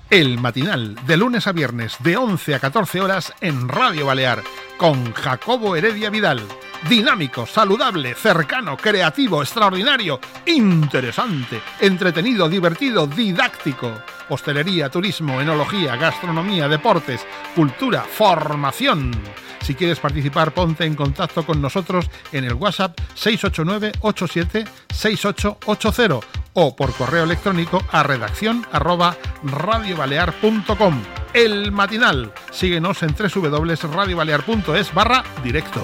El Matinal, de lunes a viernes, de 11 a 14 horas en Radio Balear, con Jacobo Heredia Vidal. Dinámico, saludable, cercano, creativo, extraordinario, interesante, entretenido, divertido, didáctico. Hostelería, turismo, enología, gastronomía, deportes, cultura, formación. Si quieres participar, ponte en contacto con nosotros en el WhatsApp 689-87-6880 o por correo electrónico a redacción@radiobalear.com. El Matinal. Síguenos en www.radiobalear.es/directo.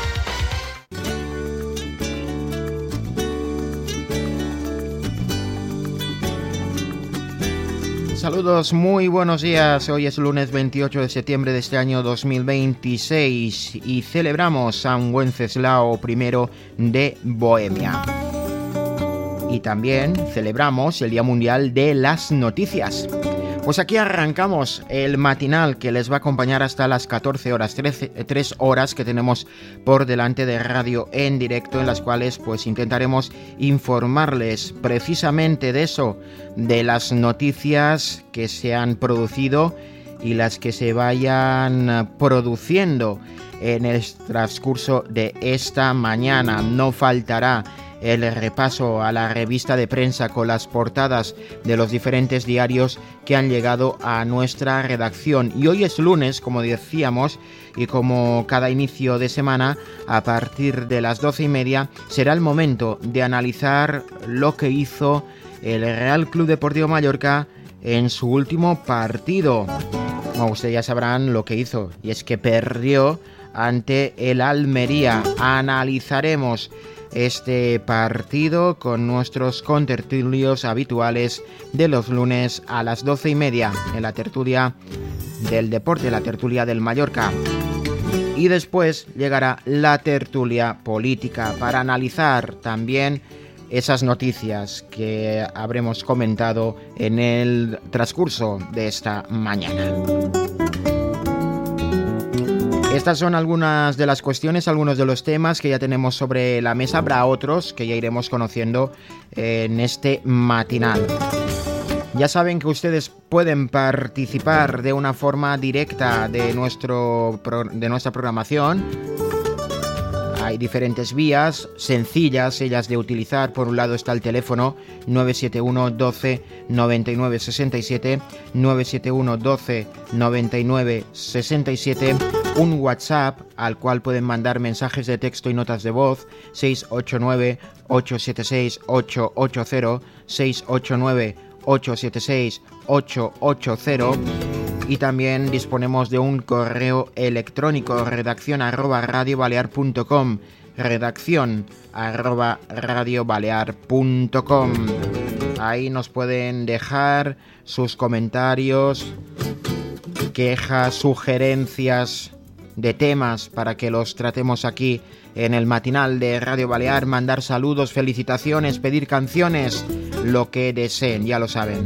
Saludos, muy buenos días. Hoy es lunes 28 de septiembre de este año 2026 y celebramos San Wenceslao I de Bohemia. Y también celebramos el Día Mundial de las Noticias. Pues aquí arrancamos el matinal que les va a acompañar hasta las 14 horas, 3 horas que tenemos por delante de radio en directo, en las cuales pues intentaremos informarles precisamente de eso, de las noticias que se han producido y las que se vayan produciendo en el transcurso de esta mañana. No faltará el repaso a la revista de prensa con las portadas de los diferentes diarios que han llegado a nuestra redacción. Y hoy es lunes, como decíamos, y como cada inicio de semana, a partir de las 12:30, será el momento de analizar lo que hizo el Real Club Deportivo Mallorca en su último partido. Como ustedes ya sabrán lo que hizo, y es que perdió ante el Almería. Analizaremos este partido con nuestros contertulios habituales de los lunes a las 12:30 en la tertulia del deporte, la tertulia del Mallorca. Y después llegará la tertulia política para analizar también esas noticias que habremos comentado en el transcurso de esta mañana. Estas son algunas de las cuestiones, algunos de los temas que ya tenemos sobre la mesa. Habrá otros que ya iremos conociendo en este matinal. Ya saben que ustedes pueden participar de una forma directa de nuestra programación. Hay diferentes vías sencillas, ellas de utilizar. Por un lado está el teléfono 971 12 99 67, 971 12 99 67, un WhatsApp al cual pueden mandar mensajes de texto y notas de voz, 689 876 880, 689 876 880. Y también disponemos de un correo electrónico, redacción@radiobalear.com, redacción@radiobalear.com. Ahí nos pueden dejar sus comentarios, quejas, sugerencias de temas para que los tratemos aquí en el matinal de Radio Balear, mandar saludos, felicitaciones, pedir canciones, lo que deseen, ya lo saben.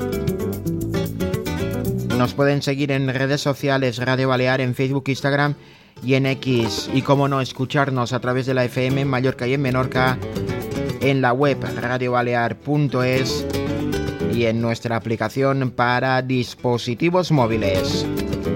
Nos pueden seguir en redes sociales, Radio Balear, en Facebook, Instagram y en X. Y como no, escucharnos a través de la FM en Mallorca y en Menorca, en la web radiobalear.es y en nuestra aplicación para dispositivos móviles.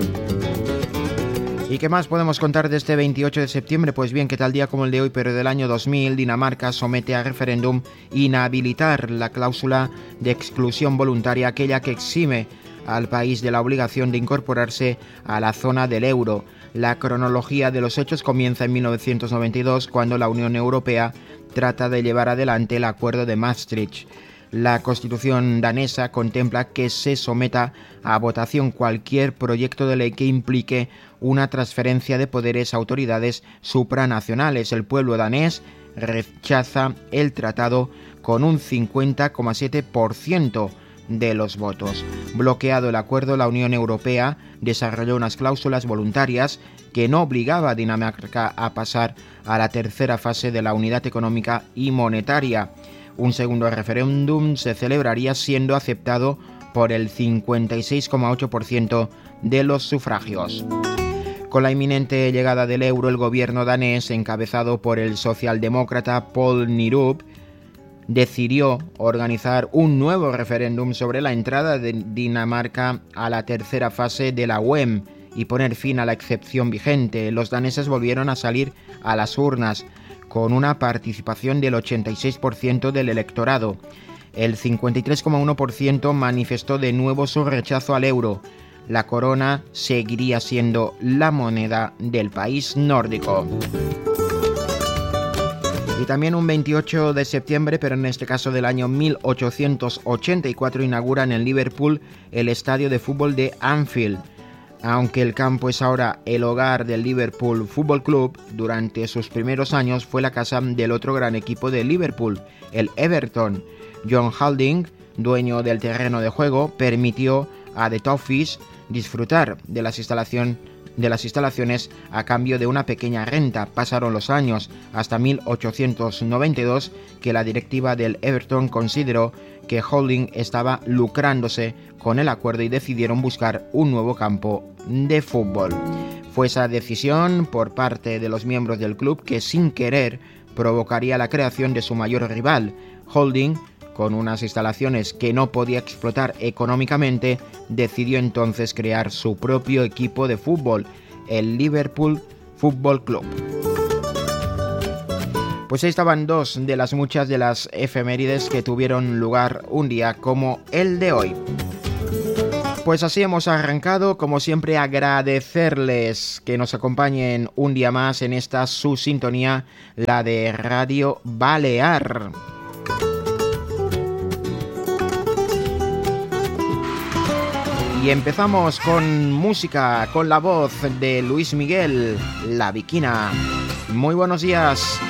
¿Y qué más podemos contar de este 28 de septiembre? Pues bien, que tal día como el de hoy, pero del año 2000, Dinamarca somete a referéndum inhabilitar la cláusula de exclusión voluntaria, aquella que exime al país de la obligación de incorporarse a la zona del euro. La cronología de los hechos comienza en 1992, cuando la Unión Europea trata de llevar adelante el Acuerdo de Maastricht. La Constitución danesa contempla que se someta a votación cualquier proyecto de ley que implique una transferencia de poderes a autoridades supranacionales. El pueblo danés rechaza el tratado con un 50,7% de los votos. Bloqueado el acuerdo, la Unión Europea desarrolló unas cláusulas voluntarias que no obligaba a Dinamarca a pasar a la tercera fase de la unidad económica y monetaria. Un segundo referéndum se celebraría siendo aceptado por el 56,8% de los sufragios. Con la inminente llegada del euro, el gobierno danés, encabezado por el socialdemócrata Poul Nyrup, decidió organizar un nuevo referéndum sobre la entrada de Dinamarca a la tercera fase de la UEM y poner fin a la excepción vigente. Los daneses volvieron a salir a las urnas con una participación del 86% del electorado. El 53,1% manifestó de nuevo su rechazo al euro. La corona seguiría siendo la moneda del país nórdico. Y también un 28 de septiembre, pero en este caso del año 1884, inauguran en Liverpool el estadio de fútbol de Anfield. Aunque el campo es ahora el hogar del Liverpool Football Club, durante sus primeros años fue la casa del otro gran equipo de Liverpool, el Everton. John Holding, dueño del terreno de juego, permitió a The Toffees disfrutar de las instalaciones a cambio de una pequeña renta. Pasaron los años hasta 1892 que la directiva del Everton consideró que Holding estaba lucrándose con el acuerdo y decidieron buscar un nuevo campo de fútbol. Fue esa decisión por parte de los miembros del club que sin querer provocaría la creación de su mayor rival. Holding, con unas instalaciones que no podía explotar económicamente, decidió entonces crear su propio equipo de fútbol, el Liverpool Football Club. Pues ahí estaban dos de las muchas de las efemérides que tuvieron lugar un día como el de hoy. Pues así hemos arrancado, como siempre agradecerles que nos acompañen un día más en esta su sintonía, la de Radio Balear. Y empezamos con música, con la voz de Luis Miguel, La Viquina. Muy buenos días.